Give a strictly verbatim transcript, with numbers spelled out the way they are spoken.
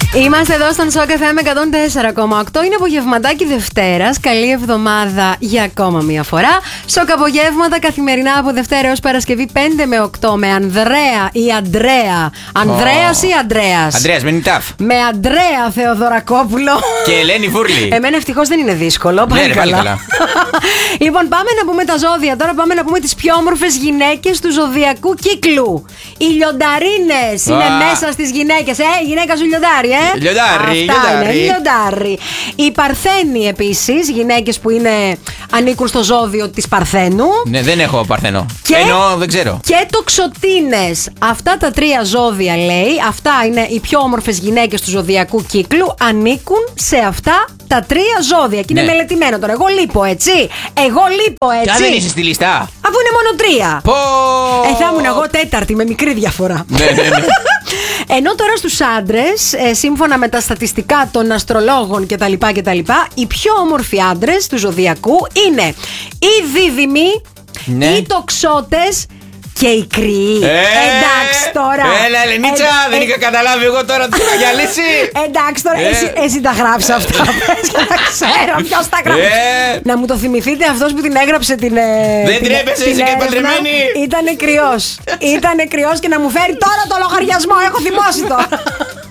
Είμαστε εδώ στον Σοκ εφ εμ εκατόν τέσσερα κόμμα οκτώ. Είναι απογευματάκι Δευτέρας. Καλή εβδομάδα για ακόμα μία φορά. Σοκ απογεύματα καθημερινά από Δευτέρα έως Παρασκευή πέντε με οκτώ με Ανδρέα ή Αντρέα. Ανδρέας ή Αντρέας? Αντρέας, μένει ταφ. Με Αντρέα Θεοδωρακόπουλο. Και Ελένη Βούρλη. Εμένα ευτυχώς δεν είναι δύσκολο. Πάλι Ναι, καλά. καλά. Λοιπόν, πάμε να πούμε τα ζώδια. Τώρα πάμε να πούμε τις πιο όμορφες γυναίκες του ζωδιακού κύκλου. Οι λιονταρίνες είναι Α. μέσα στις γυναίκες. Ε, η γυναίκα σου λιοντάρι, ε. Λιοντάρι, Αυτά λιοντάρι. είναι, λιοντάρι. Οι Παρθένοι επίσης, γυναίκες που είναι, ανήκουν στο ζώδιο της Παρθένου. Ναι, δεν έχω Παρθενό. Και- Εννοώ, δεν ξέρω. Και τοξοτίνες. Αυτά τα τρία ζώδια, λέει, αυτά είναι οι πιο όμορφες γυναίκες του ζωδιακού κύκλου, ανήκουν σε αυτά τα τρία ζώδια. Και είναι Ναι. μελετημένο τώρα. Εγώ λείπω, έτσι. Εγώ λείπω, Και αν δεν έτσι. είσαι στη λίστα. Αφού είναι μόνο τρία. Πω! Ε, θα ήμουν εγώ τέταρτη με μικρή διαφορά. Ναι, ναι, ναι. Ενώ τώρα στους άντρες, ε, σύμφωνα με τα στατιστικά των αστρολόγων κτλ, κτλ, οι πιο όμορφοι άντρες του ζωδιακού είναι οι δίδυμοι, Ναι. οι τοξότες και οι κρυοί. Ε, Εντάξει τώρα. Έλα, Ελενίτσα, Ε, δεν ε, είχα καταλάβει εγώ τώρα τι θα γυαλίσει. Εντάξει τώρα, Ε. εσύ, εσύ τα γράψεις αυτά. Πες για να ξέρω ποιος τα γράψει. Ε. Να μου το θυμηθείτε, αυτός που την έγραψε την. ε, Δεν την- τρέπεσαι, την είσαι και έρευνα, παντρεμένη. Ήτανε κρυός. Ήτανε κρυός και να μου φέρει τώρα το λογαριασμό. Έχω θυμώσει τώρα.